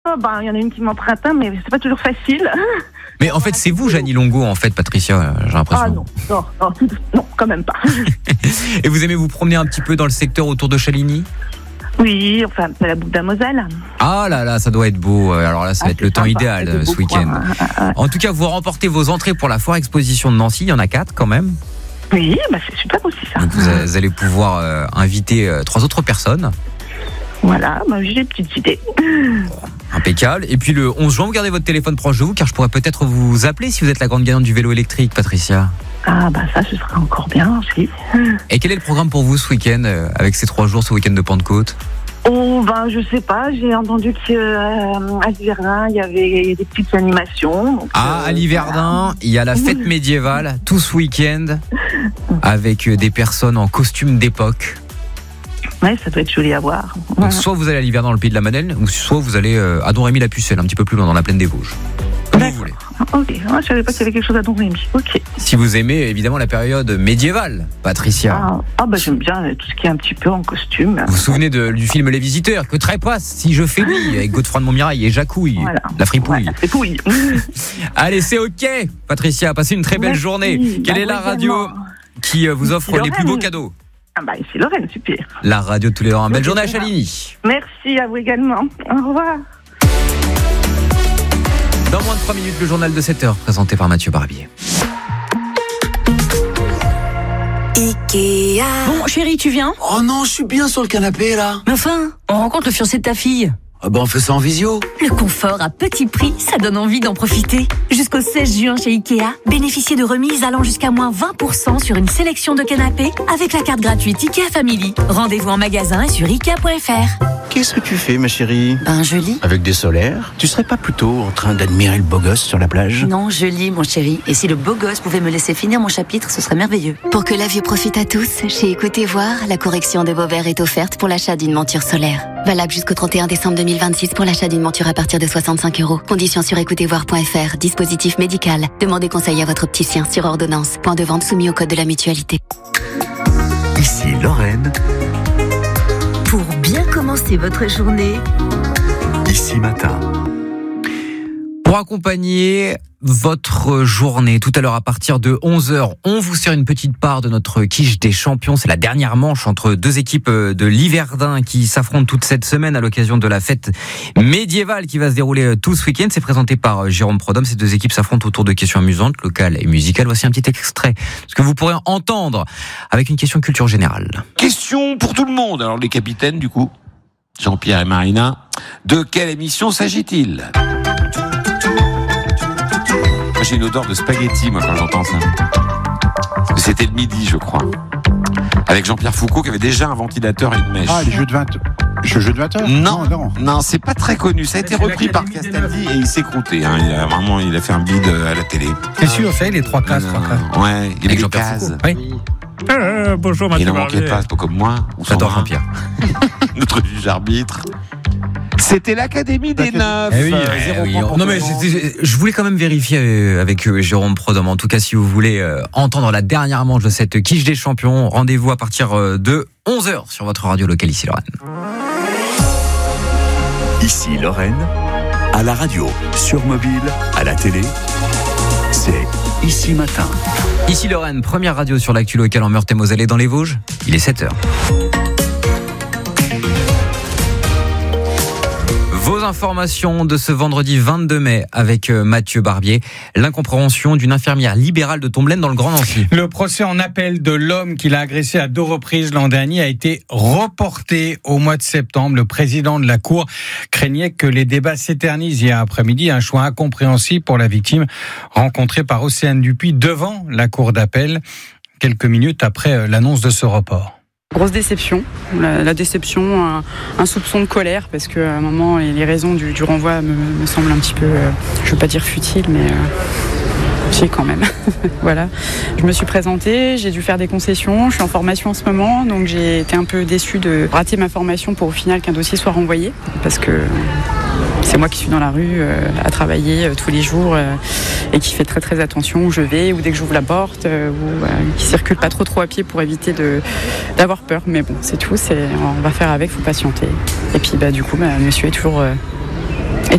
Il y en a une qui m'emprunte, mais c'est pas toujours facile. Mais en fait, c'est vous, Jeannie Longo, en fait, Patricia, j'ai l'impression. Non, quand même pas. Et vous aimez vous promener un petit peu dans le secteur autour de Chaligny ? Oui, enfin, c'est la boucle d'Amoselle. Ah là là, ça doit être beau. Alors là, ça va être le temps idéal ce week-end. En tout cas, vous remportez vos entrées pour la foire exposition de Nancy. Il y en a 4 quand même. Oui, c'est super aussi ça. Donc vous allez pouvoir inviter 3 autres personnes. Voilà, j'ai des petites idées. Impeccable. Et puis le 11 juin, vous gardez votre téléphone proche de vous, car je pourrais peut-être vous appeler si vous êtes la grande gagnante du vélo électrique, Patricia. Ça, ce serait encore bien aussi. Et quel est le programme pour vous ce week-end, avec ces 3 jours, ce week-end de Pentecôte ? Je sais pas, j'ai entendu qu'à Liverdun, il y avait des petites animations. Donc, à Liverdun, il y a la fête médiévale, tout ce week-end, avec des personnes en costume d'époque. Ouais, ça doit être joli à voir. Donc, soit vous allez à Liverdun dans le pays de la Madeleine, ou soit vous allez à Domrémy-la-Pucelle, un petit peu plus loin, dans la plaine des Vosges. Comme vous voulez. Ok, je savais pas qu'il y avait quelque chose à Domrémy. Ok. Si vous aimez évidemment la période médiévale, Patricia. J'aime bien tout ce qui est un petit peu en costume. Vous vous souvenez du film Les Visiteurs, que trépasse si je fais oui, avec Godefroy de Montmirail et Jacouille, la fripouille. La fripouille. Allez, c'est ok, Patricia, passez une très belle journée. Quelle est la radio qui vous offre les plus beaux cadeaux ? Ici Lorraine, super. La radio de tous les Lorrains. Belle journée à Chaligny. Merci à vous également. Au revoir. Dans moins de 3 minutes, le journal de 7h, présenté par Mathieu Barbier. Ikea. Bon, chérie, tu viens ? Oh non, je suis bien sur le canapé, là. Mais enfin, on rencontre le fiancé de ta fille. On fait ça en visio. Le confort à petit prix, ça donne envie d'en profiter. Jusqu'au 16 juin chez Ikea, bénéficiez de remises allant jusqu'à moins 20% sur une sélection de canapés avec la carte gratuite Ikea Family. Rendez-vous en magasin et sur Ikea.fr. Qu'est-ce que tu fais, ma chérie ? Je lis. Avec des solaires ? Tu serais pas plutôt en train d'admirer le beau gosse sur la plage ? Non, je lis, mon chéri. Et si le beau gosse pouvait me laisser finir mon chapitre, ce serait merveilleux. Pour que la vue profite à tous, chez Écoutez Voir, la correction de vos verres est offerte pour l'achat d'une monture solaire. Valable jusqu'au 31 décembre 2026 pour l'achat d'une monture à partir de 65 €. Conditions sur écoutezvoir.fr. Dispositif médical. Demandez conseil à votre opticien sur ordonnance. Point de vente soumis au code de la mutualité. Ici Lorraine. Pour bien commencer votre journée, Ici Matin. Pour accompagner votre journée, tout à l'heure à partir de 11h, on vous sert une petite part de notre quiche des champions. C'est la dernière manche entre 2 équipes de Liverdun qui s'affrontent toute cette semaine à l'occasion de la fête médiévale qui va se dérouler tout ce week-end. C'est présenté par Jérôme Prodhomme. Ces 2 équipes s'affrontent autour de questions amusantes, locales et musicales. Voici un petit extrait, ce que vous pourrez entendre avec une question culture générale. Question pour tout le monde. Alors les capitaines, du coup, Jean-Pierre et Marina, de quelle émission s'agit-il ? J'ai une odeur de spaghetti, moi, quand j'entends ça. C'était le midi, je crois. Avec Jean-Pierre Foucault, qui avait déjà un ventilateur et une mèche. Les jeux de 20 heures. Non, c'est pas très connu. Ça a été repris par Castaldi et il s'est croûté. Il a fait un bide à la télé. C'est sûr, c'est les 3 classes. Ouais, il y avait des cases. Oui. Bonjour, Mathieu. Il n'en manquait pas, c'est pas comme moi. J'adore Jean-Pierre. Notre juge arbitre. C'était l'Académie des Neufs. Non mais je voulais quand même vérifier avec Jérôme Prodhomme. En tout cas, si vous voulez entendre la dernière manche de cette quiche des champions, rendez-vous à partir de 11h sur votre radio locale ici Lorraine. Ici Lorraine, à la radio, sur mobile, à la télé, c'est Ici Matin. Ici Lorraine, première radio sur l'actu locale en Meurthe-et-Moselle et dans les Vosges. Il est 7h. Vos informations de ce vendredi 22 mai avec Mathieu Barbier. L'incompréhension d'une infirmière libérale de Tomblaine dans le Grand Nancy. Le procès en appel de l'homme qui l'a agressé à 2 reprises l'an dernier a été reporté au mois de septembre. Le président de la Cour craignait que les débats s'éternisent hier après-midi. Un choix incompréhensible pour la victime rencontrée par Océane Dupuis devant la Cour d'appel quelques minutes après l'annonce de ce report. Grosse déception, la déception, un soupçon de colère parce qu'à un moment les raisons du renvoi me semblent un petit peu, je ne veux pas dire futiles, mais si quand même. Voilà, je me suis présentée, j'ai dû faire des concessions, je suis en formation en ce moment, donc j'ai été un peu déçue de rater ma formation pour au final qu'un dossier soit renvoyé parce que c'est moi qui suis dans la rue à travailler tous les jours et qui fait très très attention où je vais ou dès que j'ouvre la porte ou qui circule pas trop à pied pour éviter d'avoir peur. Mais bon, c'est tout, on va faire avec, faut patienter. Et puis du coup, monsieur est toujours Et